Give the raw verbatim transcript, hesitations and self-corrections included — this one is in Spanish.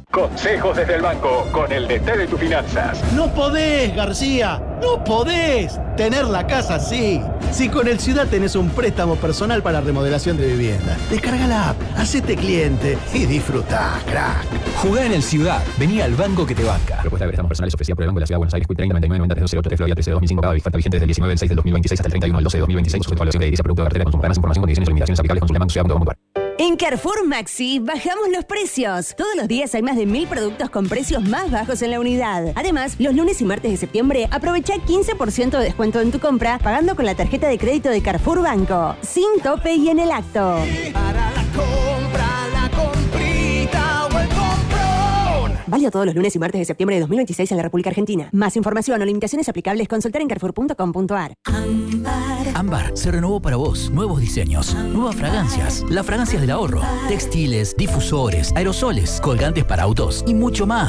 Consejos desde el banco con el D T de tus finanzas. No podés, García, no podés tener la casa así. Si con el Ciudad tenés un préstamo personal para remodelación de vivienda, descarga la app, hacete cliente y disfrutá, crack. Jugá en el Ciudad, vení al banco que te banca. Propuesta de préstamos personales ofrecida por el Banco de la Ciudad de Buenos Aires, Q treinta, noventa y nueve, noventa, cero ocho, Florida, trece, dos mil cinco, cada oferta vigente desde el diecinueve del seis del dos mil veintiséis hasta el treinta y uno del doce del dos mil veintiséis, sujeto a evaluación de edilicia, producto de cartera de consumo. Para más información, condiciones y limitaciones aplicables, consulta banco ciudad punto com punto a r. En Carrefour Maxi bajamos los precios. Todos los días hay más de mil productos con precios más bajos en la unidad. Además, los lunes y martes de septiembre aprovecha quince por ciento de descuento en tu compra pagando con la tarjeta de crédito de Carrefour Banco. Sin tope y en el acto. Para la compra, la comprita o el comprón. Válido todos los lunes y martes de septiembre de dos mil veintiséis en la República Argentina. Más información o limitaciones aplicables, consultar en carrefour punto com punto a r. Ámbar se renovó para vos. Nuevos diseños, nuevas fragancias, las fragancias del ahorro, textiles, difusores, aerosoles, colgantes para autos y mucho más.